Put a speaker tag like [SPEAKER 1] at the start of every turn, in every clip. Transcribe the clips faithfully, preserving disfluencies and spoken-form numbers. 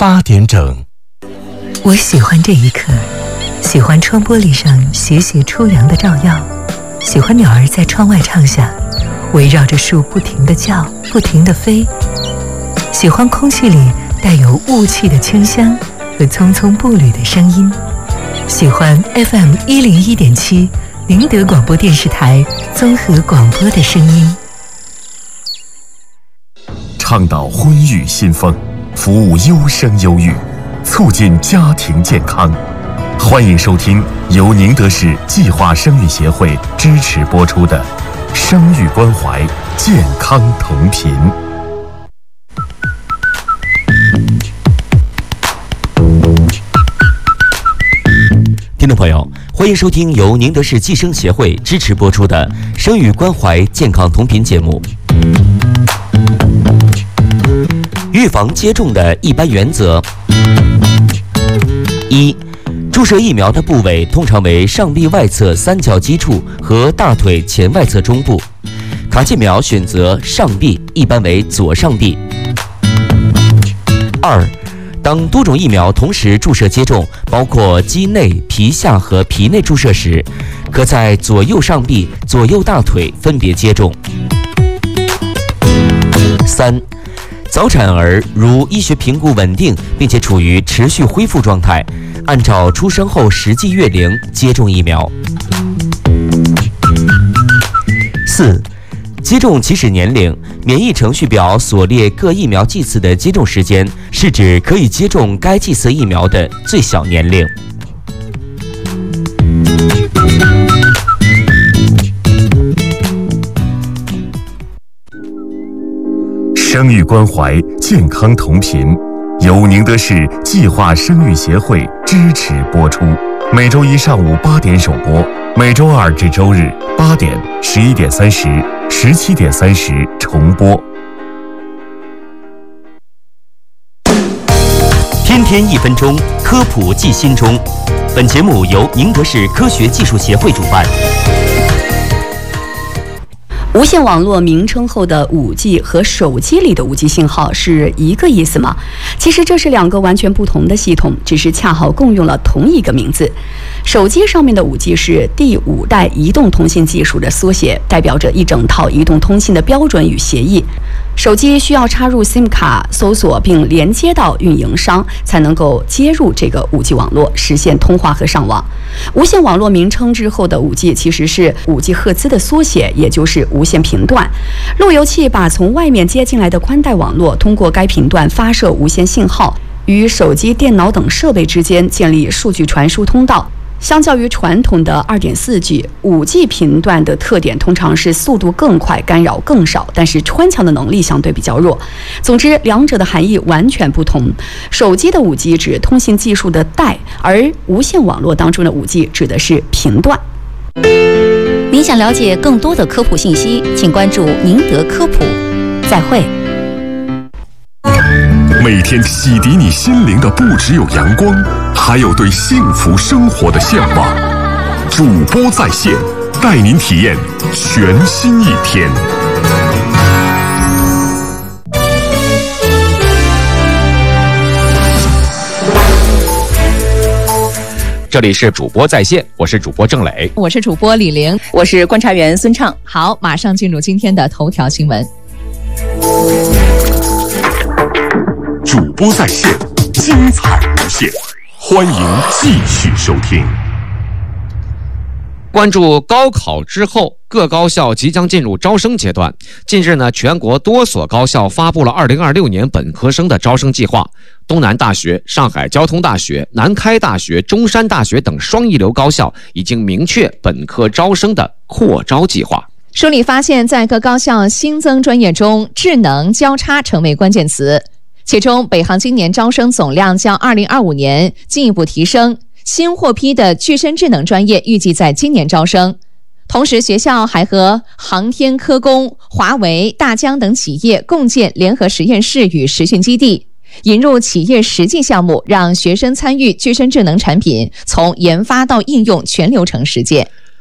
[SPEAKER 1] 八点整。
[SPEAKER 2] 我喜欢这一刻，喜欢窗玻璃上斜斜初阳的照耀，喜欢鸟儿在窗外唱响，围绕着树不停地叫，不停地飞，喜欢空气里带有雾气的清香和匆匆步履的声音，喜欢 F M 一零一点七宁德广播电视台综合广播的声音。
[SPEAKER 1] 倡导婚育新风，服务优生优育，促进家庭健康。欢迎收听由宁德市计划生育协会支持播出的《生育关怀，健康同频》。
[SPEAKER 3] 听众朋友，欢迎收听由宁德市计生协会支持播出的《生育关怀，健康同频》节目。预防接种的一般原则：一、注射疫苗的部位通常为上臂外侧三角肌处和大腿前外侧中部，卡介苗选择上臂，一般为左上臂。二、当多种疫苗同时注射接种，包括肌内、皮下和皮内注射时，可在左右上臂、左右大腿分别接种。三、早产儿如医学评估稳定，并且处于持续恢复状态，按照出生后实际月龄接种疫苗。四、接种起始年龄，免疫程序表所列各疫苗剂次的接种时间，是指可以接种该剂次疫苗的最小年龄。
[SPEAKER 1] 生育关怀，健康同频，由宁德市计划生育协会支持播出。每周一上午八点首播，每周二至周日八点、十一点三十、十七点三十重播。
[SPEAKER 3] 天天一分钟，科普记心中。本节目由宁德市科学技术协会主办。
[SPEAKER 4] 无线网络名称后的 五 G 和手机里的 五 G 信号是一个意思吗？其实这是两个完全不同的系统，只是恰好共用了同一个名字。手机上面的 五 G 是第五代移动通信技术的缩写，代表着一整套移动通信的标准与协议。手机需要插入 SIM 卡搜索并连接到运营商，才能够接入这个 五 G 网络，实现通话和上网。无线网络名称之后的 五 G 其实是五 G 赫兹的缩写，也就是无线频段。路由器把从外面接进来的宽带网络通过该频段发射无线信号，与手机、电脑等设备之间建立数据传输通道。相较于传统的 二点四 G， 五 G 频段的特点通常是速度更快，干扰更少，但是穿墙的能力相对比较弱。总之，两者的含义完全不同。手机的 五 G 指通信技术的带，而无线网络当中的 五 G 指的是频段。
[SPEAKER 5] 您想了解更多的科普信息，请关注宁德科普。再会。
[SPEAKER 1] 每天洗涤你心灵的不只有阳光，还有对幸福生活的向往。主播在线，带您体验全新一天。
[SPEAKER 6] 这里是主播在线，我是主播郑磊，
[SPEAKER 7] 我是主播李玲，
[SPEAKER 4] 我是观察员孙畅。
[SPEAKER 7] 好，马上进入今天的头条新闻。
[SPEAKER 1] 主播在线，精彩无限，欢迎继续收听。
[SPEAKER 6] 关注高考之后，各高校即将进入招生阶段。近日呢，全国多所高校发布了二零二六年本科生的招生计划。东南大学、上海交通大学、南开大学、中山大学等双一流高校已经明确本科招生的扩招计划。
[SPEAKER 7] 梳理发现，在各高校新增专业中，智能交叉成为关键词。其中，北航今年招生总量较二零二五年进一步提升，新获批的具身智能专业预计在今年招生。同时，学校还和航天科工、华为、大疆等企业共建联合实验室与实训基地，引入企业实际项目，让学生参与具身智能产品从研发到应用全流程实践。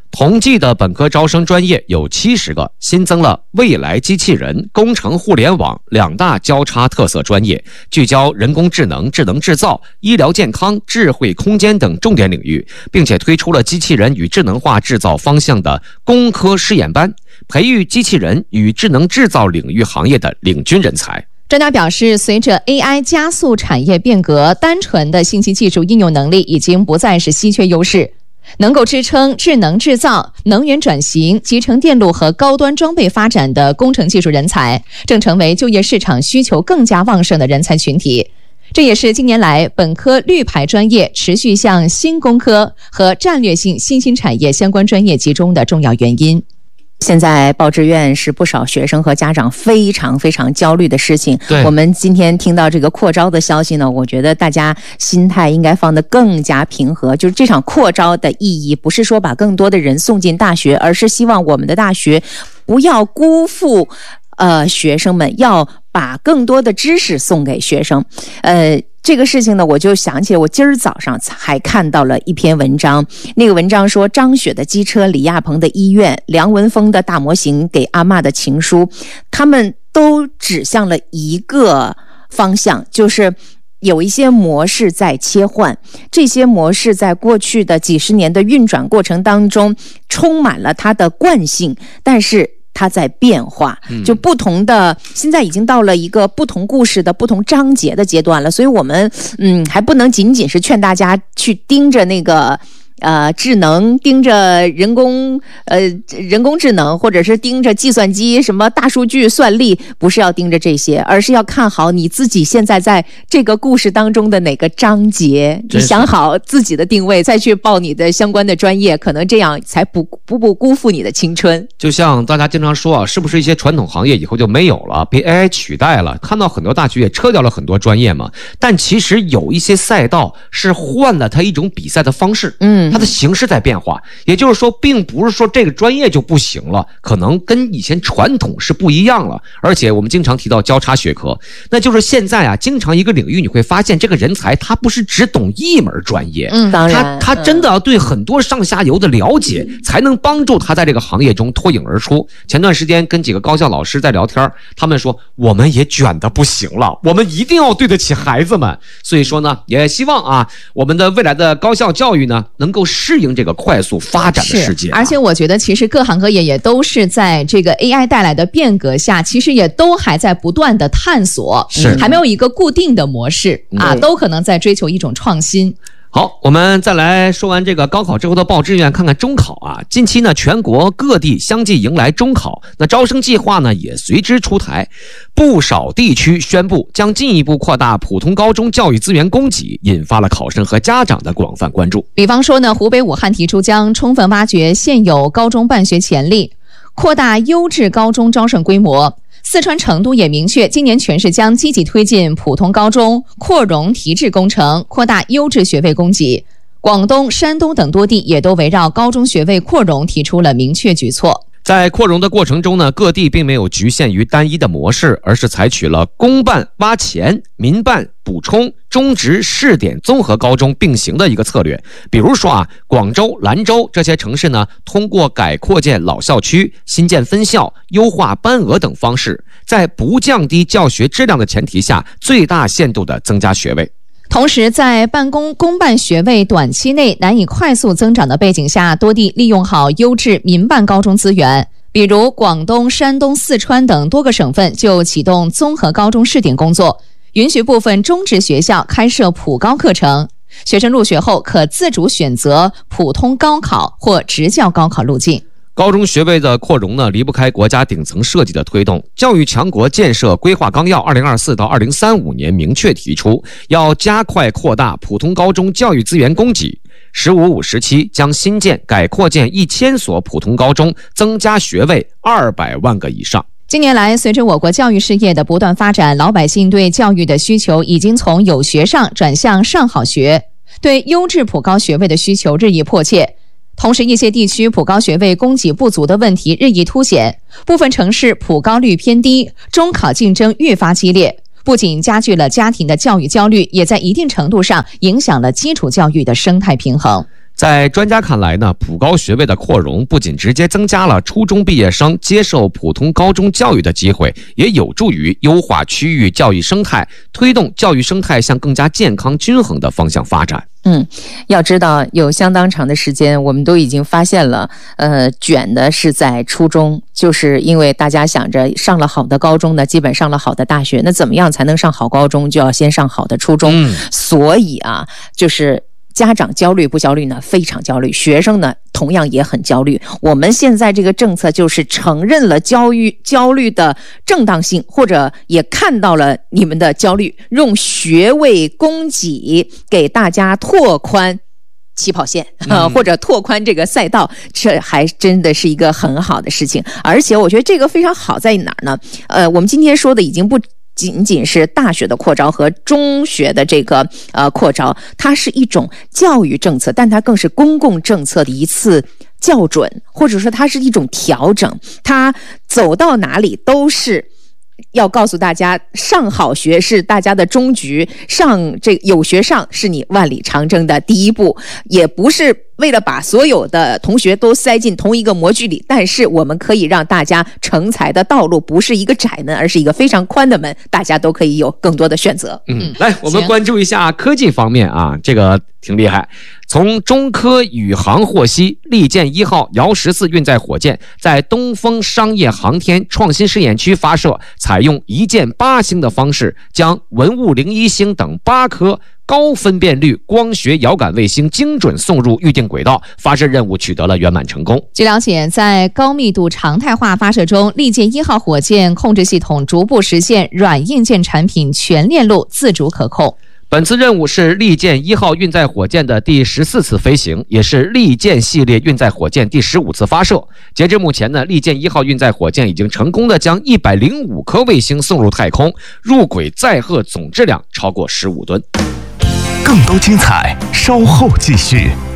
[SPEAKER 6] 同济的本科招生专业有七十个，新增了未来机器人、工程互联网两大交叉特色专业，聚焦人工智能、智能制造、医疗健康、智慧空间等重点领域，并且推出了机器人与智能化制造方向的工科试验班，培育机器人与智能制造领域行业的领军人才。
[SPEAKER 7] 专家表示，随着 A I 加速产业变革，单纯的信息技术应用能力已经不再是稀缺优势。能够支撑智能制造、能源转型、集成电路和高端装备发展的工程技术人才，正成为就业市场需求更加旺盛的人才群体。这也是近年来本科绿牌专业持续向新工科和战略性新兴产业相关专业集中的重要原因。
[SPEAKER 8] 现在报志愿是不少学生和家长非常非常焦虑的事情。我们今天听到这个扩招的消息呢，我觉得大家心态应该放得更加平和。就是这场扩招的意义，不是说把更多的人送进大学，而是希望我们的大学不要辜负呃学生们，要把更多的知识送给学生。呃。这个事情呢，我就想起来，我今儿早上还看到了一篇文章，那个文章说张雪的机车、李亚鹏的医院、梁文峰的大模型给阿嬷的情书，他们都指向了一个方向，就是有一些模式在切换，这些模式在过去的几十年的运转过程当中充满了它的惯性，但是它在变化，就不同的，现在已经到了一个不同故事的不同章节的阶段了，所以我们嗯还不能仅仅是劝大家去盯着那个呃智能，盯着人工呃人工智能，或者是盯着计算机什么大数据算力，不是要盯着这些，而是要看好你自己现在在这个故事当中的哪个章节，你想好自己的定位，再去报你的相关的专业，可能这样才不不不辜负你的青春。
[SPEAKER 6] 就像大家经常说啊，是不是一些传统行业以后就没有了，被 A I 取代了？看到很多大学也撤掉了很多专业嘛，但其实有一些赛道是换了它一种比赛的方式，嗯。它的形式在变化，也就是说并不是说这个专业就不行了，可能跟以前传统是不一样了。而且我们经常提到交叉学科，那就是现在啊，经常一个领域你会发现这个人才他不是只懂一门专业，
[SPEAKER 8] 嗯，当然
[SPEAKER 6] 他他真的要对很多上下游的了解，才能帮助他在这个行业中脱颖而出。前段时间跟几个高校老师在聊天，他们说我们也卷得不行了，我们一定要对得起孩子们。所以说呢，也希望啊，我们的未来的高校教育呢，能够适应这个快速发展的世界、啊。
[SPEAKER 7] 而且我觉得其实各行各业也都是在这个 A I 带来的变革下，其实也都还在不断的探索，
[SPEAKER 6] 是
[SPEAKER 7] 还没有一个固定的模式、嗯、啊，都可能在追求一种创新。
[SPEAKER 6] 好，我们再来说完这个高考之后的报志愿，看看中考啊。近期呢，全国各地相继迎来中考，那招生计划呢也随之出台，不少地区宣布将进一步扩大普通高中教育资源供给，引发了考生和家长的广泛关注。
[SPEAKER 7] 比方说呢，湖北武汉提出将充分挖掘现有高中办学潜力，扩大优质高中招生规模。四川成都也明确，今年全市将积极推进普通高中扩容提质工程，扩大优质学位供给。广东、山东等多地也都围绕高中学位扩容提出了明确举措。
[SPEAKER 6] 在扩容的过程中呢，各地并没有局限于单一的模式，而是采取了公办挖潜、民办补充、中职试点综合高中并行的一个策略。比如说啊，广州、兰州这些城市呢，通过改扩建老校区、新建分校、优化班额等方式，在不降低教学质量的前提下，最大限度地增加学位。
[SPEAKER 7] 同时，在办公公办学位短期内难以快速增长的背景下，多地利用好优质民办高中资源，比如广东、山东、四川等多个省份就启动综合高中试点工作，允许部分中职学校开设普高课程，学生入学后可自主选择普通高考或职教高考路径。
[SPEAKER 6] 高中学位的扩容呢，离不开国家顶层设计的推动。教育强国建设规划纲要二零二四到二零三五年明确提出，要加快扩大普通高中教育资源供给。十五五时期将新建、改扩建一千所普通高中，增加学位二百万个以上。
[SPEAKER 7] 近年来，随着我国教育事业的不断发展，老百姓对教育的需求已经从有学上转向上好学，对优质普高学位的需求日益迫切。同时，一些地区普高学位供给不足的问题日益凸显，部分城市普高率偏低，中考竞争愈发激烈，不仅加剧了家庭的教育焦虑，也在一定程度上影响了基础教育的生态平衡。
[SPEAKER 6] 在专家看来呢，普高学位的扩容不仅直接增加了初中毕业生接受普通高中教育的机会，也有助于优化区域教育生态，推动教育生态向更加健康均衡的方向发展。
[SPEAKER 8] 嗯，要知道有相当长的时间，我们都已经发现了，呃，卷的是在初中，就是因为大家想着上了好的高中呢，基本上了好的大学，那怎么样才能上好高中，就要先上好的初中。嗯、所以啊，就是家长焦虑不焦虑呢？非常焦虑。学生呢，同样也很焦虑。我们现在这个政策就是承认了焦虑焦虑的正当性，或者也看到了你们的焦虑，用学位供给给大家拓宽起跑线、呃、或者拓宽这个赛道，这还真的是一个很好的事情。而且我觉得这个非常好在哪儿呢？呃，我们今天说的已经不仅仅是大学的扩招和中学的这个呃扩招，它是一种教育政策，但它更是公共政策的一次校准，或者说它是一种调整，它走到哪里都是要告诉大家，上好学是大家的终局，上这有学上是你万里长征的第一步，也不是为了把所有的同学都塞进同一个模具里，但是我们可以让大家成才的道路不是一个窄门，而是一个非常宽的门，大家都可以有更多的选择。
[SPEAKER 6] 嗯，来，我们关注一下科技方面啊，这个挺厉害。从中科宇航获悉，利剑一号遥十四运载火箭在东风商业航天创新试验区发射，采用一箭八星的方式，将文物零一星等八颗高分辨率光学遥感卫星精准送入预定轨道，发射任务取得了圆满成功。
[SPEAKER 7] 据了解，在高密度常态化发射中，利剑一号火箭控制系统逐步实现软硬件产品全链路自主可控。
[SPEAKER 6] 本次任务是利剑一号运载火箭的第十四次飞行，也是利剑系列运载火箭第十五次发射。截至目前呢，利剑一号运载火箭已经成功的将一百零五颗卫星送入太空，入轨载荷总质量超过十五吨。
[SPEAKER 1] 更多精彩，稍后继续。